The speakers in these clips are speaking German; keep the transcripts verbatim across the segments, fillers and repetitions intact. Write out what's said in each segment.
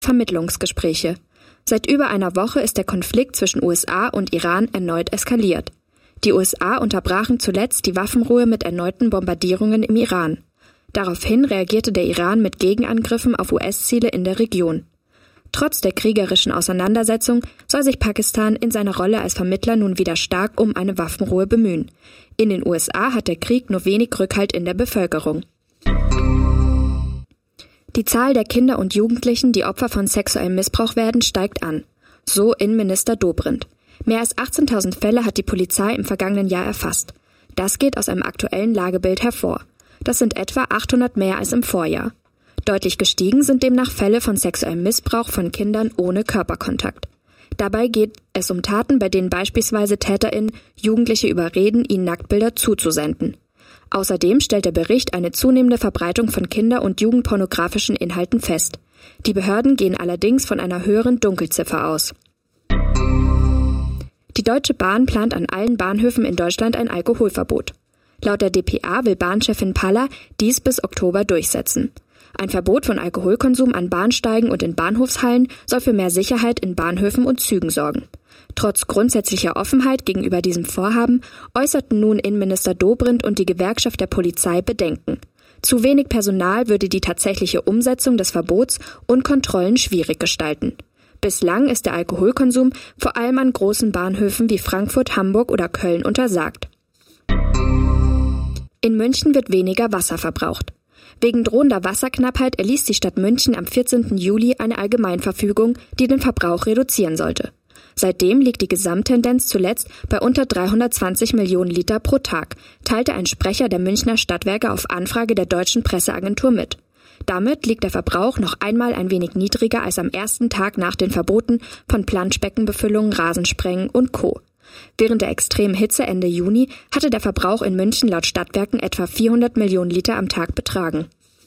Vermittlungsgespräche. Seit über einer Woche ist der Konflikt zwischen U S A und Iran erneut eskaliert. Die U S A unterbrachen zuletzt die Waffenruhe mit erneuten Bombardierungen im Iran. Daraufhin reagierte der Iran mit Gegenangriffen auf U S-Ziele in der Region. Trotz der kriegerischen Auseinandersetzung soll sich Pakistan in seiner Rolle als Vermittler nun wieder stark um eine Waffenruhe bemühen. In den U S A hat der Krieg nur wenig Rückhalt in der Bevölkerung. Die Zahl der Kinder und Jugendlichen, die Opfer von sexuellem Missbrauch werden, steigt an. So Innenminister Dobrindt. Mehr als achtzehntausend Fälle hat die Polizei im vergangenen Jahr erfasst. Das geht aus einem aktuellen Lagebild hervor. Das sind etwa achthundert mehr als im Vorjahr. Deutlich gestiegen sind demnach Fälle von sexuellem Missbrauch von Kindern ohne Körperkontakt. Dabei geht es um Taten, bei denen beispielsweise TäterInnen Jugendliche überreden, ihnen Nacktbilder zuzusenden. Außerdem stellt der Bericht eine zunehmende Verbreitung von kinder- und jugendpornografischen Inhalten fest. Die Behörden gehen allerdings von einer höheren Dunkelziffer aus. Die Deutsche Bahn plant an allen Bahnhöfen in Deutschland ein Alkoholverbot. Laut der d p a will Bahnchefin Paller dies bis Oktober durchsetzen. Ein Verbot von Alkoholkonsum an Bahnsteigen und in Bahnhofshallen soll für mehr Sicherheit in Bahnhöfen und Zügen sorgen. Trotz grundsätzlicher Offenheit gegenüber diesem Vorhaben äußerten nun Innenminister Dobrindt und die Gewerkschaft der Polizei Bedenken. Zu wenig Personal würde die tatsächliche Umsetzung des Verbots und Kontrollen schwierig gestalten. Bislang ist der Alkoholkonsum vor allem an großen Bahnhöfen wie Frankfurt, Hamburg oder Köln untersagt. In München wird weniger Wasser verbraucht. Wegen drohender Wasserknappheit erließ die Stadt München am vierzehnten Juli eine Allgemeinverfügung, die den Verbrauch reduzieren sollte. Seitdem liegt die Gesamttendenz zuletzt bei unter dreihundertzwanzig Millionen Liter pro Tag, teilte ein Sprecher der Münchner Stadtwerke auf Anfrage der deutschen Presseagentur mit. Damit liegt der Verbrauch noch einmal ein wenig niedriger als am ersten Tag nach den Verboten von Planschbeckenbefüllungen, Rasensprengen und Co. Während der extremen Hitze Ende Juni hatte der Verbrauch in München laut Stadtwerken etwa vierhundert Millionen Liter am Tag betragen.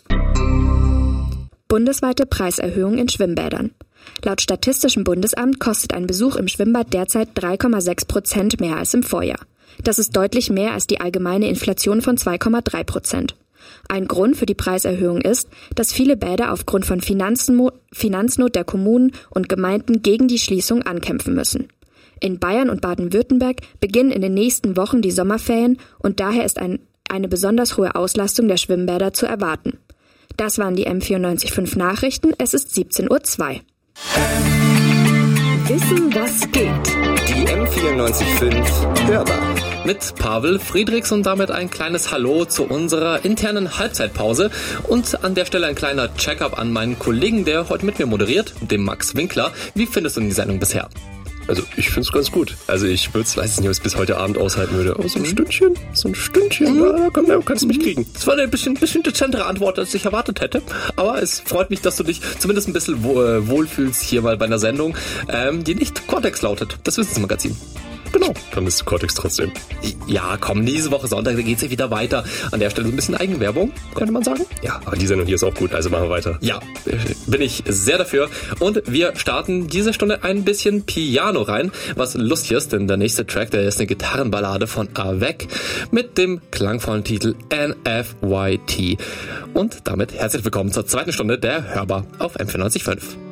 Bundesweite Preiserhöhung in Schwimmbädern. Laut Statistischem Bundesamt kostet ein Besuch im Schwimmbad derzeit drei Komma sechs Prozent mehr als im Vorjahr. Das ist deutlich mehr als die allgemeine Inflation von zwei Komma drei Prozent. Ein Grund für die Preiserhöhung ist, dass viele Bäder aufgrund von Finanznot, Finanznot der Kommunen und Gemeinden gegen die Schließung ankämpfen müssen. In Bayern und Baden-Württemberg beginnen in den nächsten Wochen die Sommerferien und daher ist ein, eine besonders hohe Auslastung der Schwimmbäder zu erwarten. Das waren die M vierundneunzig Komma fünf Nachrichten. Es ist siebzehn Uhr zwei. Wissen, was geht. Die M vierundneunzig Komma fünf Hörbar. Mit Pavel Friedrichs und damit ein kleines Hallo zu unserer internen Halbzeitpause und an der Stelle ein kleiner Check-up an meinen Kollegen, der heute mit mir moderiert, dem Max Winkler. Wie findest du die Sendung bisher? Also ich finde es ganz gut. Also ich würde es, weiß nicht, ob ich es bis heute Abend aushalten würde. Aber so ein Stündchen, so ein Stündchen, mhm. da, komm, da kannst du mich kriegen. Das war eine bisschen, bisschen dezentere Antwort, als ich erwartet hätte. Aber es freut mich, dass du dich zumindest ein bisschen wohlfühlst hier mal bei einer Sendung, ähm, die nicht Cortex lautet. Das Wissensmagazin. Genau. Dann ist Cortex trotzdem. Ja, komm, diese Woche Sonntag, da geht's ja wieder weiter. An der Stelle so ein bisschen Eigenwerbung, könnte man sagen. Ja, aber die Sendung hier ist auch gut, also machen wir weiter. Ja, bin ich sehr dafür. Und wir starten diese Stunde ein bisschen Piano rein, was lustig ist, denn der nächste Track, der ist eine Gitarrenballade von Avec mit dem klangvollen Titel N F Y T. Und damit herzlich willkommen zur zweiten Stunde der Hörbar auf M vierundneunzig Komma fünf.